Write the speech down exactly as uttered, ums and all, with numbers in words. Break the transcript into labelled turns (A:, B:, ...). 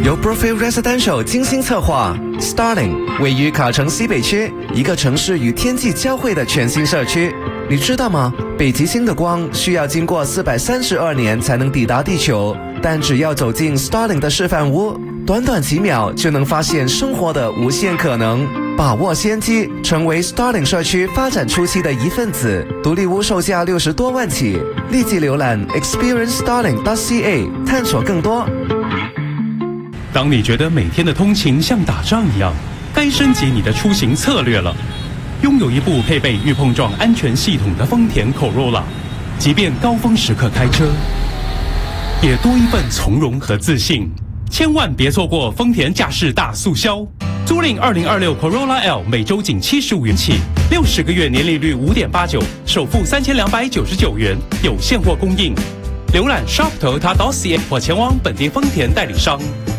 A: 由 Brookfield Residential 精心策划 Starling 位于卡城西北区，一个城市与天际交汇的全新社区。你知道吗？北极星的光需要经过四百三十二年才能抵达地球，但只要走进 Starling 的示范屋，短短几秒就能发现生活的无限可能。把握先机，成为 Starling 社区发展初期的一份子。独立屋售价六十多万起，立即浏览 experience starling dot c a 探索更多。
B: 当你觉得每天的通勤像打仗一样，该升级你的出行策略了。拥有一部配备预碰撞安全系统的丰田 Corolla， 即便高峰时刻开车，也多一份从容和自信。千万别错过丰田驾驶大促销，租赁二零二六 Corolla L 每周仅七十五元起，六十个月年利率五点八九，首付三千两百九十九元，有现货供应。浏览 shop toyota dot c a 或前往本地丰田代理商。